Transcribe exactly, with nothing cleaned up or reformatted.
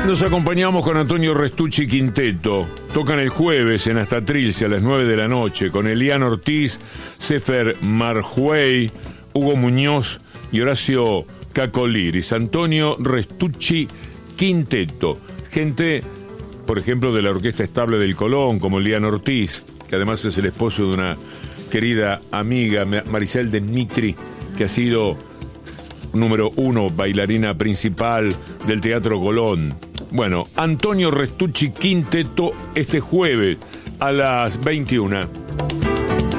Nos acompañamos con Antonio Restucci Quinteto. Tocan el jueves en Hasta Trilce a las nueve de la noche con Elian Ortiz, Sefer Marjuey, Hugo Muñoz y Horacio Cacoliris. Antonio Restucci Quinteto. Gente, por ejemplo, de la Orquesta Estable del Colón, como Elian Ortiz, que además es el esposo de una querida amiga, Maricel de Dmitri, que ha sido número uno bailarina principal del Teatro Colón. Bueno, Antonio Restucci Quinteto este jueves a las veintiuna.